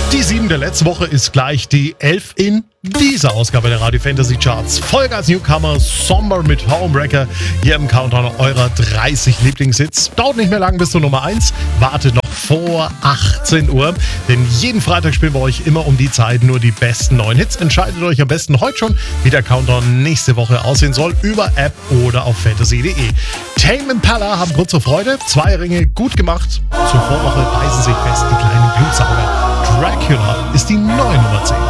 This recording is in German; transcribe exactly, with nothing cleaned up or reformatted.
Die sieben der letzten Woche ist gleich die elf in dieser Ausgabe der Radio Fantasy Charts. Vollgas Newcomer, Somber mit Homewrecker hier im Countdown eurer dreißig Lieblingshits. Dauert nicht mehr lang bis zur Nummer eins. Wartet noch vor achtzehn Uhr. Denn jeden Freitag spielen wir euch immer um die Zeit nur die besten neuen Hits. Entscheidet euch am besten heute schon, wie der Countdown nächste Woche aussehen soll. Über App oder auf fantasy punkt de. Tame Impala haben Grund zur Freude. Zwei Ringe gut gemacht. Zur Vorwoche beißen sich fest die kleinen Blutsauger. Dracula ist die neue Nummer zehn.